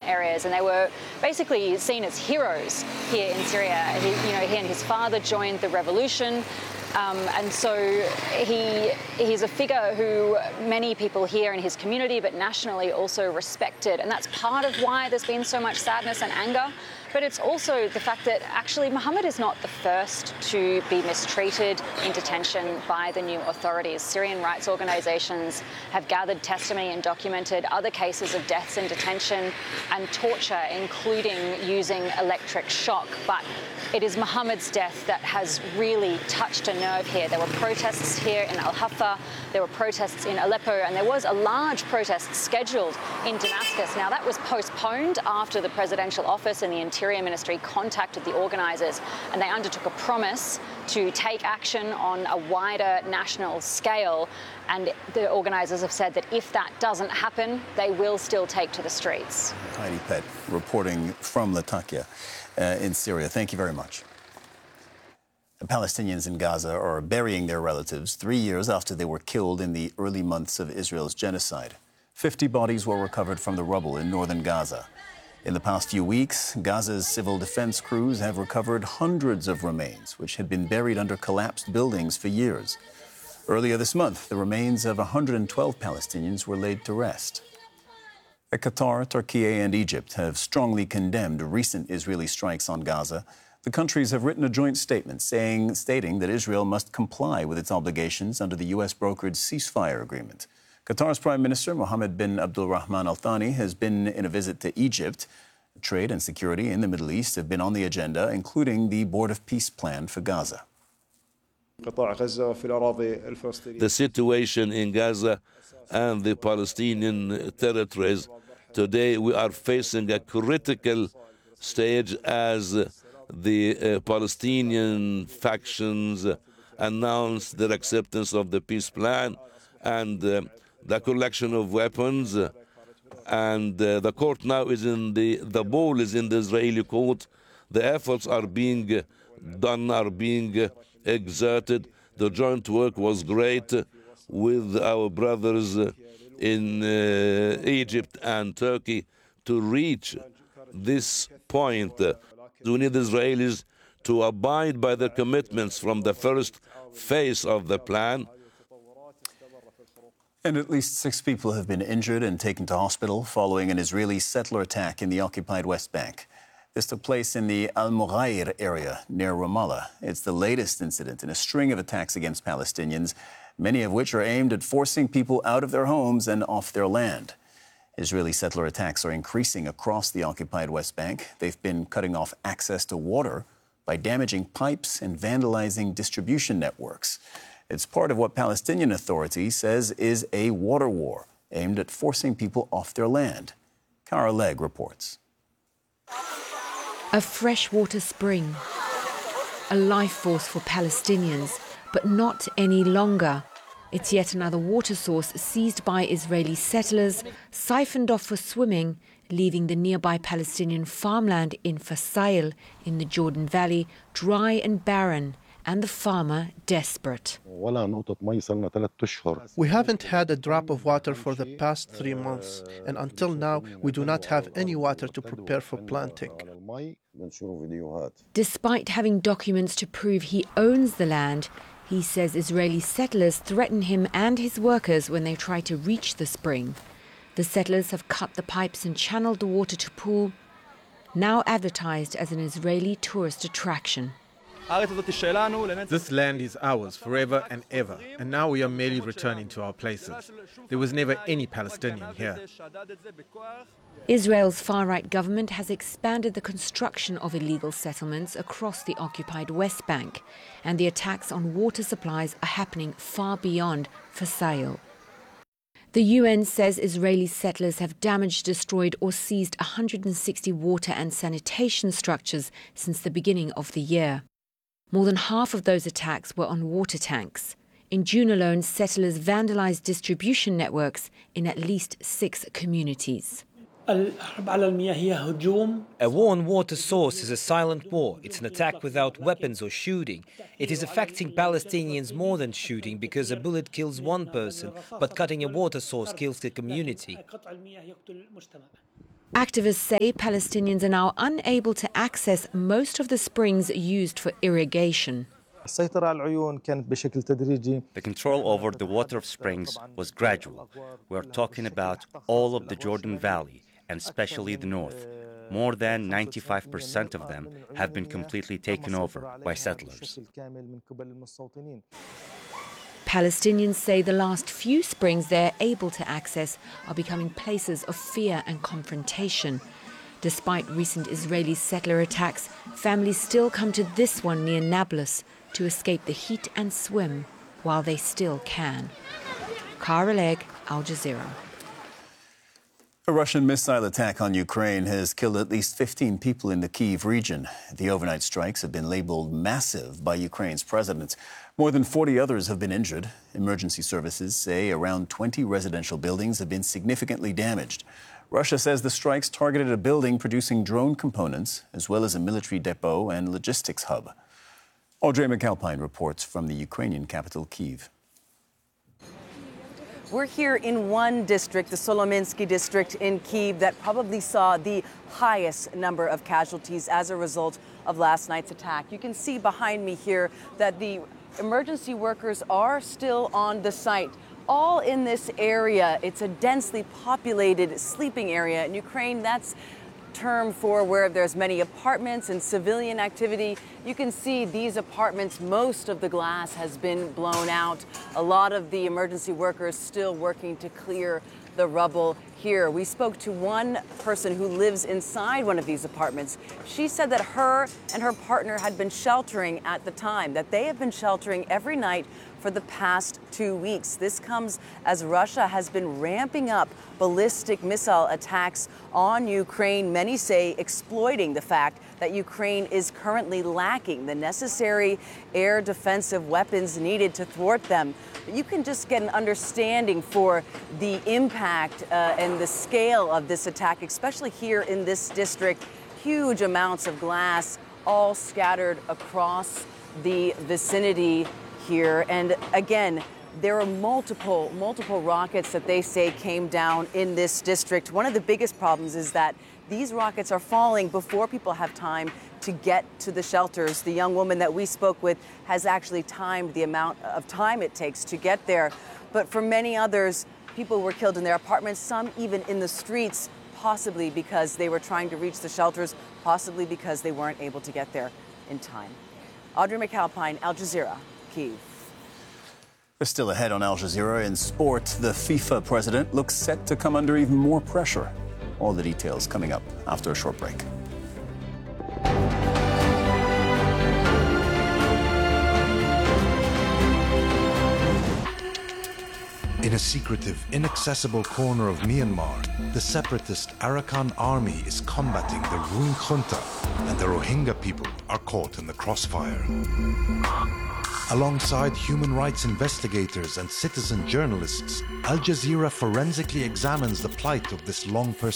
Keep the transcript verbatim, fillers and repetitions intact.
areas, and they were basically seen as heroes here in Syria. He, you know, he and his father joined the revolution. Um, and so he he's a figure who many people here in his community, but nationally also respected. And that's part of why there's been so much sadness and anger. But it's also the fact that actually Mohammed is not the first to be mistreated in detention by the new authorities. Syrian rights organizations have gathered testimony and documented other cases of deaths in detention and torture, including using electric shock. But it is Mohammed's death that has really touched a nerve here. There were protests here in Al-Hafa, there were protests in Aleppo, and there was a large protest scheduled in Damascus. Now, that was postponed after the presidential office and the Interior Ministry contacted the organisers, and they undertook a promise to take action on a wider national scale. And the organisers have said that if that doesn't happen, they will still take to the streets. Heidi Pett reporting from Latakia uh, in Syria. Thank you very much. The Palestinians in Gaza are burying their relatives three years after they were killed in the early months of Israel's genocide. Fifty bodies were recovered from the rubble in northern Gaza. In the past few weeks, Gaza's civil defense crews have recovered hundreds of remains, which had been buried under collapsed buildings for years. Earlier this month, the remains of one hundred twelve Palestinians were laid to rest. Qatar, Turkey, and Egypt have strongly condemned recent Israeli strikes on Gaza. The countries have written a joint statement saying, stating that Israel must comply with its obligations under the U S-brokered ceasefire agreement. Qatar's Prime Minister, Mohammed bin Abdulrahman Al Thani, has been in a visit to Egypt. Trade and security in the Middle East have been on the agenda, including the Board of Peace plan for Gaza. The situation in Gaza and the Palestinian territories today, we are facing a critical stage as the uh, Palestinian factions announced their acceptance of the peace plan and uh, the collection of weapons, and uh, the court now is in the, the ball is in the Israeli court. The efforts are being done, are being exerted. The joint work was great with our brothers in uh, Egypt and Turkey to reach this point. We need the Israelis to abide by the commitments from the first phase of the plan. And at least six people have been injured and taken to hospital following an Israeli settler attack in the occupied West Bank. This took place in the Al-Mughayr area near Ramallah. It's the latest incident in a string of attacks against Palestinians, many of which are aimed at forcing people out of their homes and off their land. Israeli settler attacks are increasing across the occupied West Bank. They've been cutting off access to water by damaging pipes and vandalizing distribution networks. It's part of what Palestinian Authority says is a water war aimed at forcing people off their land. Cara Legg reports. A freshwater spring, a life force for Palestinians, but not any longer. It's yet another water source seized by Israeli settlers, siphoned off for swimming, leaving the nearby Palestinian farmland in Fasail in the Jordan Valley dry and barren, and the farmer desperate. We haven't had a drop of water for the past three months, and until now we do not have any water to prepare for planting. Despite having documents to prove he owns the land, he says Israeli settlers threaten him and his workers when they try to reach the spring. The settlers have cut the pipes and channeled the water to pool, now advertised as an Israeli tourist attraction. This land is ours forever and ever, and now we are merely returning to our places. There was never any Palestinian here. Israel's far-right government has expanded the construction of illegal settlements across the occupied West Bank, and the attacks on water supplies are happening far beyond Fasail. The U N says Israeli settlers have damaged, destroyed or seized one hundred sixty water and sanitation structures since the beginning of the year. More than half of those attacks were on water tanks. In June alone, settlers vandalized distribution networks in at least six communities. A war on water source is a silent war. It's an attack without weapons or shooting. It is affecting Palestinians more than shooting, because a bullet kills one person, but cutting a water source kills the community. Activists say Palestinians are now unable to access most of the springs used for irrigation. The control over the water of springs was gradual. We're talking about all of the Jordan Valley, and especially the north. More than ninety-five percent of them have been completely taken over by settlers. Palestinians say the last few springs they're able to access are becoming places of fear and confrontation. Despite recent Israeli settler attacks, families still come to this one near Nablus to escape the heat and swim while they still can. Cara Legg, Al Jazeera. A Russian missile attack on Ukraine has killed at least fifteen people in the Kyiv region. The overnight strikes have been labeled massive by Ukraine's president. More than forty others have been injured. Emergency services say around twenty residential buildings have been significantly damaged. Russia says the strikes targeted a building producing drone components, as well as a military depot and logistics hub. Audrey McAlpine reports from the Ukrainian capital, Kyiv. We're here in one district, the Solominsky district in Kyiv, that probably saw the highest number of casualties as a result of last night's attack. You can see behind me here that the emergency workers are still on the site, all in this area. It's a densely populated sleeping area. In Ukraine, that's term for where there's many apartments and civilian activity. You can see these apartments, most of the glass has been blown out. A lot of the emergency workers still working to clear the rubble here. We spoke to one person who lives inside one of these apartments. She said that her and her partner had been sheltering at the time, that they have been sheltering every night for the past two weeks. This comes as Russia has been ramping up ballistic missile attacks on Ukraine, many say exploiting the fact that Ukraine is currently lacking the necessary air defensive weapons needed to thwart them. But you can just get an understanding for the impact uh, and the scale of this attack, especially here in this district. Huge amounts of glass all scattered across the vicinity here. And again, there are multiple, multiple rockets that they say came down in this district. One of the biggest problems is that these rockets are falling before people have time to get to the shelters. The young woman that we spoke with has actually timed the amount of time it takes to get there. But for many others, people were killed in their apartments, some even in the streets, possibly because they were trying to reach the shelters, possibly because they weren't able to get there in time. Audrey McAlpine, Al Jazeera, Kyiv. They're still ahead on Al Jazeera. In sport, the FIFA president looks set to come under even more pressure. All the details coming up after a short break. In a secretive, inaccessible corner of Myanmar, the separatist Arakan army is combating the Roon junta, and the Rohingya people are caught in the crossfire. Alongside human rights investigators and citizen journalists, Al Jazeera forensically examines the plight of this long-persecuted